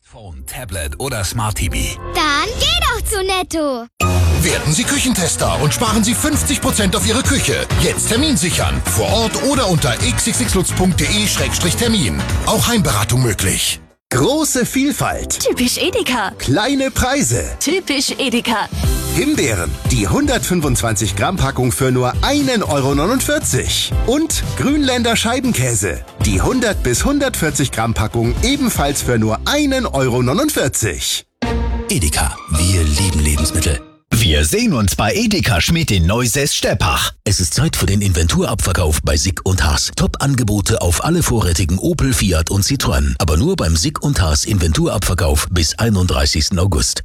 Phone, Tablet oder Smart TV. Dann geh doch zu Netto. Werden Sie Küchentester und sparen Sie 50% auf Ihre Küche. Jetzt Termin sichern. Vor Ort oder unter xxxlutz.de/termin. Auch Heimberatung möglich. Große Vielfalt. Typisch Edeka. Kleine Preise. Typisch Edeka. Himbeeren, die 125 Gramm Packung für nur 1,49 €. Und Grünländer Scheibenkäse, die 100 bis 140 Gramm Packung ebenfalls für nur 1,49 €. Edeka, wir lieben Lebensmittel. Wir sehen uns bei Edeka Schmidt in Neusäß-Steppach. Es ist Zeit für den Inventurabverkauf bei Sick und Haas. Top-Angebote auf alle vorrätigen Opel, Fiat und Citroën. Aber nur beim Sick und Haas Inventurabverkauf bis 31. August.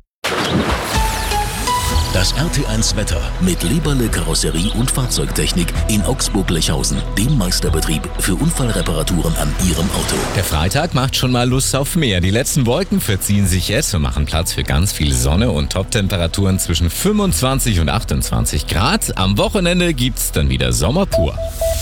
Das RT1 Wetter mit Leberle Karosserie und Fahrzeugtechnik in Augsburg-Lechhausen, dem Meisterbetrieb für Unfallreparaturen an Ihrem Auto. Der Freitag macht schon mal Lust auf mehr. Die letzten Wolken verziehen sich jetzt und machen Platz für ganz viel Sonne und Top-Temperaturen zwischen 25 und 28 Grad. Am Wochenende gibt's dann wieder Sommer pur.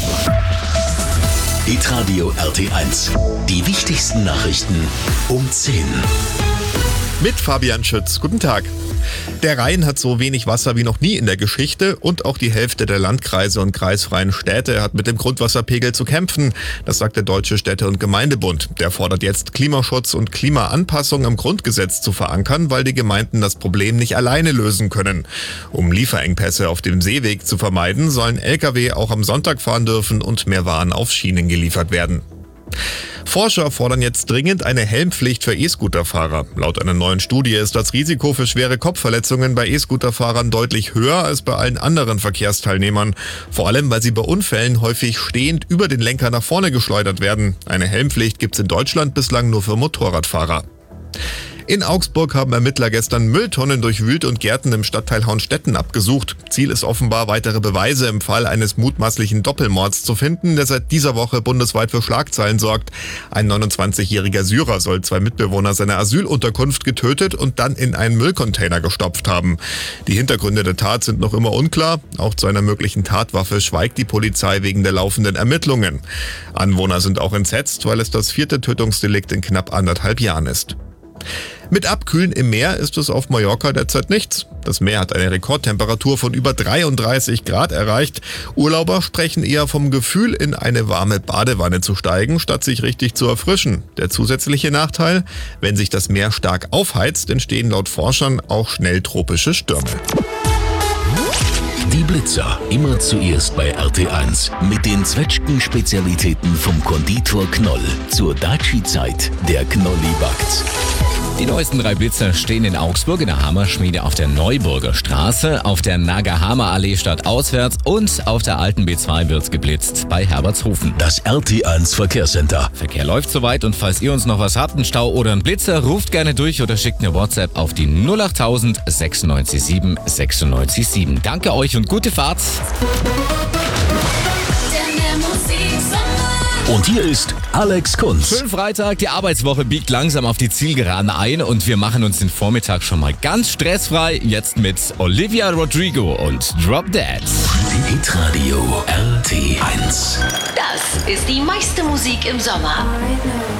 Hitradio RT1. Die wichtigsten Nachrichten um 10. Mit Fabian Schütz. Guten Tag. Der Rhein hat so wenig Wasser wie noch nie in der Geschichte und auch die Hälfte der Landkreise und kreisfreien Städte hat mit dem Grundwasserpegel zu kämpfen. Das sagt der Deutsche Städte- und Gemeindebund. Der fordert jetzt, Klimaschutz und Klimaanpassung im Grundgesetz zu verankern, weil die Gemeinden das Problem nicht alleine lösen können. Um Lieferengpässe auf dem Seeweg zu vermeiden, sollen Lkw auch am Sonntag fahren dürfen und mehr Waren auf Schienen geliefert werden. Forscher fordern jetzt dringend eine Helmpflicht für E-Scooter-Fahrer. Laut einer neuen Studie ist das Risiko für schwere Kopfverletzungen bei E-Scooter-Fahrern deutlich höher als bei allen anderen Verkehrsteilnehmern. Vor allem, weil sie bei Unfällen häufig stehend über den Lenker nach vorne geschleudert werden. Eine Helmpflicht gibt's in Deutschland bislang nur für Motorradfahrer. In Augsburg haben Ermittler gestern Mülltonnen durchwühlt und Gärten im Stadtteil Hauenstetten abgesucht. Ziel ist offenbar, weitere Beweise im Fall eines mutmaßlichen Doppelmords zu finden, der seit dieser Woche bundesweit für Schlagzeilen sorgt. Ein 29-jähriger Syrer soll 2 Mitbewohner seiner Asylunterkunft getötet und dann in einen Müllcontainer gestopft haben. Die Hintergründe der Tat sind noch immer unklar. Auch zu einer möglichen Tatwaffe schweigt die Polizei wegen der laufenden Ermittlungen. Anwohner sind auch entsetzt, weil es das 4. Tötungsdelikt in knapp 1,5 Jahren ist. Mit Abkühlen im Meer ist es auf Mallorca derzeit nichts. Das Meer hat eine Rekordtemperatur von über 33 Grad erreicht. Urlauber sprechen eher vom Gefühl, in eine warme Badewanne zu steigen, statt sich richtig zu erfrischen. Der zusätzliche Nachteil: Wenn sich das Meer stark aufheizt, entstehen laut Forschern auch schnell tropische Stürme. Die Blitzer, immer zuerst bei RT1. Mit den Zwetschgen-Spezialitäten vom Konditor Knoll. Zur Daci-Zeit, der Knolli backt. Die neuesten 3 Blitzer stehen in Augsburg in der Hammerschmiede auf der Neuburger Straße, auf der Nagahama-Allee stadtauswärts und auf der alten B2 wird's geblitzt bei Herbertshofen. Das RT1 Verkehrscenter. Verkehr läuft soweit und falls ihr uns noch was habt, einen Stau oder einen Blitzer, ruft gerne durch oder schickt eine WhatsApp auf die 08000 967 967. Danke euch und gute Fahrt. Und hier ist Alex Kunz. Schönen Freitag, die Arbeitswoche biegt langsam auf die Zielgeraden ein und wir machen uns den Vormittag schon mal ganz stressfrei. Jetzt mit Olivia Rodrigo und Drop Dead. Hitradio RT1. Das ist die meiste Musik im Sommer.